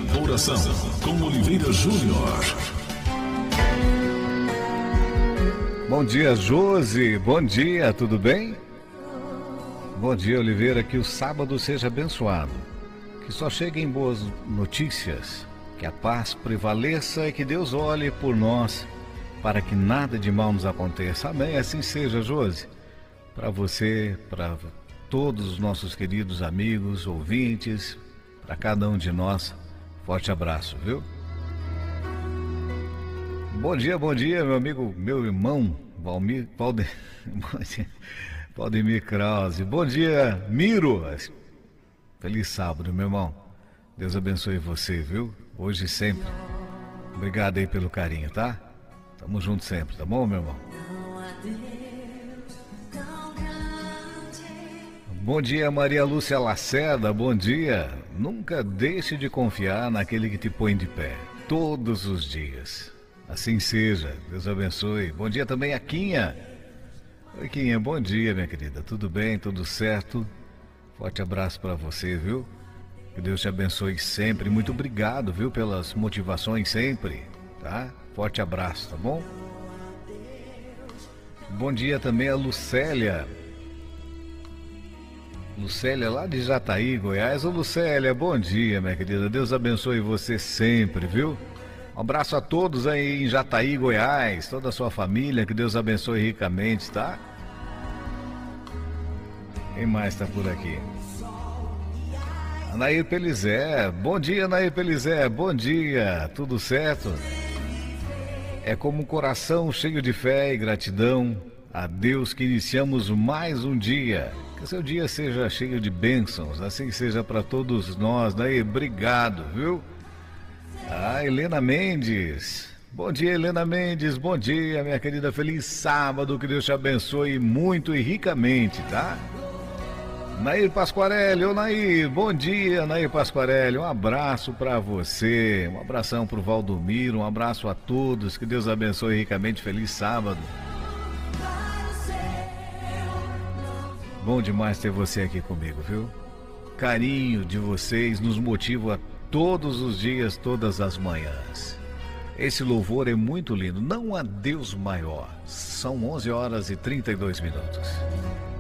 Coração, com Oliveira Júnior. Bom dia, Josi. Bom dia, tudo bem? Bom dia, Oliveira. Que o sábado seja abençoado. Que só cheguem boas notícias. Que a paz prevaleça e que Deus olhe por nós para que nada de mal nos aconteça. Amém. Assim seja, Josi. Para você, para todos os nossos queridos amigos, ouvintes, para cada um de nós, forte abraço, viu? Bom dia, meu amigo, meu irmão, Valdemir Krause. Bom dia, Miro. Feliz sábado, meu irmão. Deus abençoe você, viu? Hoje e sempre. Obrigado aí pelo carinho, tá? Tamo junto sempre, tá bom, meu irmão? Bom dia, Maria Lúcia Lacerda, bom dia. Nunca deixe de confiar naquele que te põe de pé, todos os dias. Assim seja, Deus abençoe. Bom dia também a Quinha. Oi, Quinha, bom dia, minha querida. Tudo bem, tudo certo? Forte abraço para você, viu? Que Deus te abençoe sempre. Muito obrigado, viu, pelas motivações sempre, tá? Forte abraço, tá bom? Bom dia também a Lucélia. Lucélia lá de Jataí, Goiás. Ô Lucélia, bom dia, minha querida. Deus abençoe você sempre, viu? Um abraço a todos aí em Jataí, Goiás, toda a sua família, que Deus abençoe ricamente, tá? Quem mais tá por aqui? Anair Pelizé, bom dia, Anair Pelizé, bom dia, tudo certo? É como um coração cheio de fé e gratidão a Deus que iniciamos mais um dia. Que seu dia seja cheio de bênçãos, assim seja para todos nós, Anair, obrigado, viu? Ah, Helena Mendes. Bom dia, Helena Mendes. Bom dia, minha querida. Feliz sábado. Que Deus te abençoe muito e ricamente, tá? Nair Pasquarelli. Ô, Nair. Bom dia, Nair Pasquarelli. Um abraço pra você. Um abração pro Valdomiro. Um abraço a todos. Que Deus abençoe ricamente. Feliz sábado. Bom demais ter você aqui comigo, viu? Carinho de vocês nos motiva todos os dias, todas as manhãs. Esse louvor é muito lindo. Não há Deus maior. São 11 horas e 32 minutos.